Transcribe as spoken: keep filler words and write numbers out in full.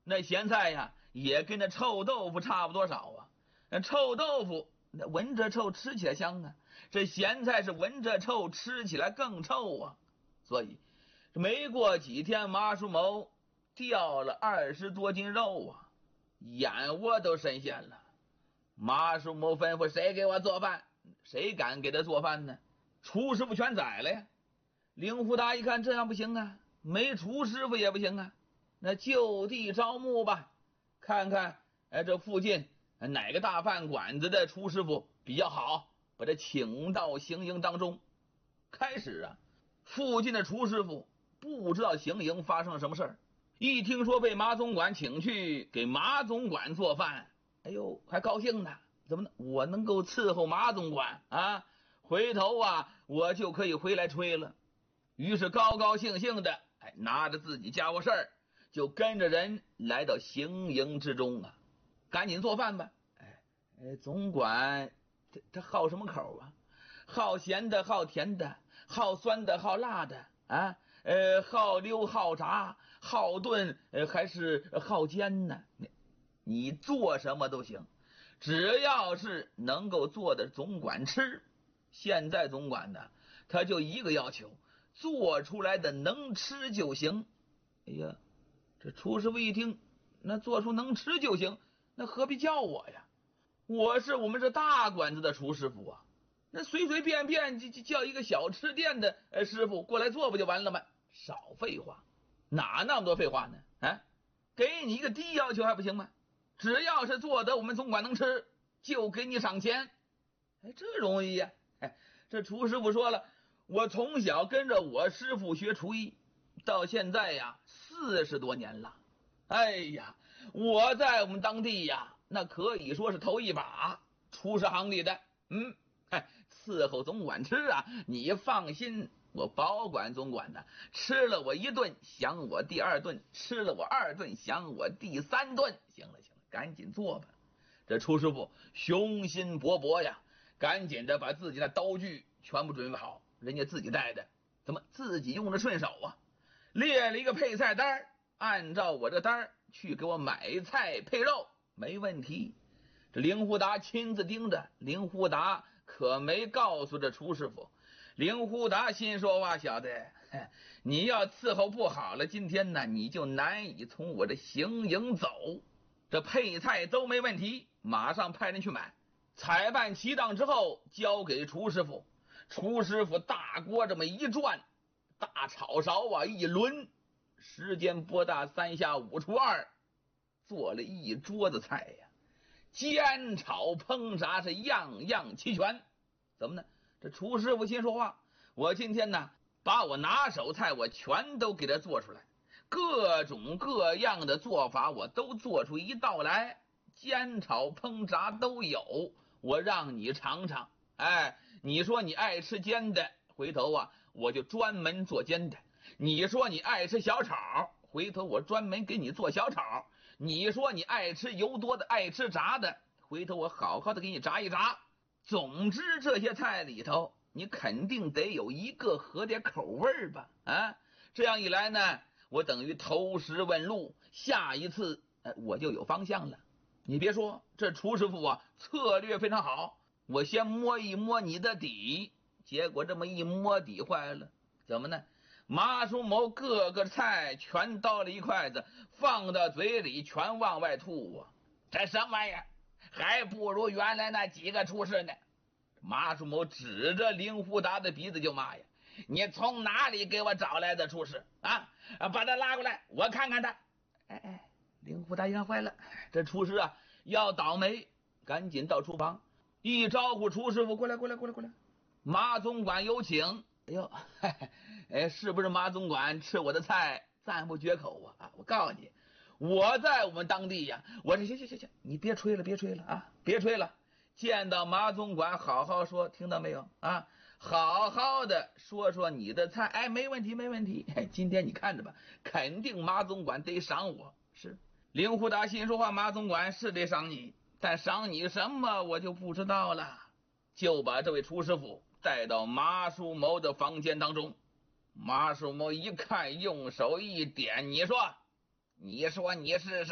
那咸菜呀也跟那臭豆腐差不多少啊。那臭豆腐那闻着臭，吃起来香啊，这咸菜是闻着臭，吃起来更臭啊。所以没过几天，马叔谋掉了二十多斤肉啊，眼窝都深陷了。马叔谋吩咐谁给我做饭，谁敢给他做饭呢？厨师傅全宰了呀。令狐达一看这样不行啊，没厨师傅也不行啊，那就地招募吧，看看哎这附近哪个大饭馆子的厨师傅比较好，把他请到行营当中。开始啊，附近的厨师傅不知道行营发生了什么事儿，一听说被马总管请去给马总管做饭，哎呦还高兴呢，怎么呢？我能够伺候马总管啊，回头啊我就可以回来吹了。于是高高兴兴的哎拿着自己家伙事儿就跟着人来到行营之中啊。赶紧做饭吧。哎哎，总管他他好什么口啊？好咸的，好甜的，好酸的，好辣的啊，呃好溜好炸好炖，呃还是好煎呢？你你做什么都行，只要是能够做的总管吃。现在总管呢他就一个要求，做出来的能吃就行。哎呀，这厨师傅一听，那做出能吃就行，那何必叫我呀？我是我们这大馆子的厨师傅啊，那随随便便就叫一个小吃店的呃师傅过来做不就完了吗？少废话，哪那么多废话呢？啊，给你一个低要求还不行吗？只要是做得我们总管能吃，就给你赏钱。哎，这容易呀！哎，这厨师傅说了，我从小跟着我师傅学厨艺，到现在呀四十多年了。哎呀，我在我们当地呀，那可以说是头一把厨师行里的。嗯，哎，伺候总管吃啊，你放心，我保管总管的，吃了我一顿，想我第二顿；吃了我二顿，想我第三顿。行了行了，赶紧做吧。这厨师傅雄心勃勃呀，赶紧的把自己的刀具全部准备好，人家自己带的，怎么自己用着顺手啊？列了一个配菜单，按照我这单去给我买菜配肉，没问题。这令狐达亲自盯着，令狐达可没告诉这厨师傅。令狐达心说哇，小子，你要伺候不好了，今天呢你就难以从我这行营走。这配菜都没问题，马上派人去买。采办齐当之后交给厨师傅，厨师傅大锅这么一转，大炒勺啊一轮，时间不大，三下五除二，做了一桌子菜呀，煎炒烹炸是样样齐全。怎么呢？这厨师傅心说话，我今天呢把我拿手菜我全都给他做出来，各种各样的做法我都做出一道来，煎炒烹炸都有，我让你尝尝。哎，你说你爱吃煎的，回头啊我就专门做煎的；你说你爱吃小炒，回头我专门给你做小炒；你说你爱吃油多的，爱吃炸的，回头我好好的给你炸一炸。总之这些菜里头你肯定得有一个合点口味吧？啊，这样一来呢，我等于投石问路，下一次呃我就有方向了。你别说，这厨师傅啊策略非常好，我先摸一摸你的底，结果这么一摸底坏了。怎么呢？马叔谋各个菜全倒了一筷子，放到嘴里全往外吐啊！这什么玩意儿？还不如原来那几个厨师呢。马叔谋指着令狐达的鼻子就骂呀，你从哪里给我找来的厨师啊？把他拉过来我看看他。哎哎，令狐达一看坏了，这厨师啊要倒霉，赶紧到厨房一招呼厨师傅，过来过来过来过来，马总管有请。哎呦，哎，是不是马总管吃我的菜赞不绝口啊？啊，我告诉你，我在我们当地呀，我这行行行行，你别吹了别吹了啊，别吹了。见到马总管好好说，听到没有啊？好好的说说你的菜，哎，没问题没问题。哎，今天你看着吧，肯定马总管得赏我。是令狐达心说话，马总管是得赏你，但赏你什么我就不知道了。就把这位厨师傅带到马叔谋的房间当中。马叔谋一看，用手一点，你说你说你是谁？